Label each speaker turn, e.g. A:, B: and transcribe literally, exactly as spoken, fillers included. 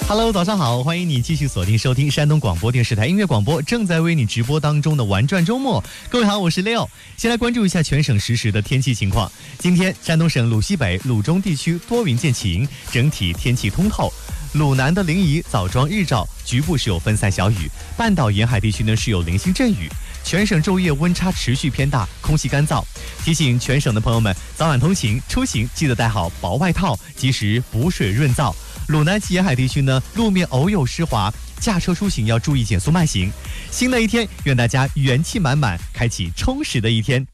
A: Hello， 早上好，欢迎你继续锁定收听山东广播电视台音乐广播正在为你直播当中的玩转周末。各位好，我是 Leo。先来关注一下全省实时的天气情况。今天山东省鲁西北、鲁中地区多云见晴，整体天气通透。鲁南的临沂早装日照，局部是有分散小雨，半岛沿海地区呢是有零星阵雨。全省昼夜温差持续偏大，空气干燥。提醒全省的朋友们，早晚通勤出行记得带好薄外套，及时补水润燥。鲁南及沿海地区呢，路面偶有湿滑，驾车出行要注意减速慢行。新的一天，愿大家元气满满，开启充实的一天。